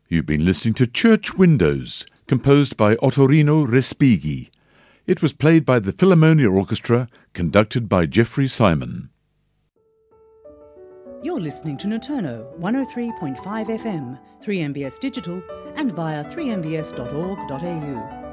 You've been listening to Church Windows, composed by Ottorino Respighi. It was played by the Philharmonia Orchestra, conducted by Jeffrey Simon. You're listening to Noturno 103.5 FM, 3MBS Digital, and via 3mbs.org.au.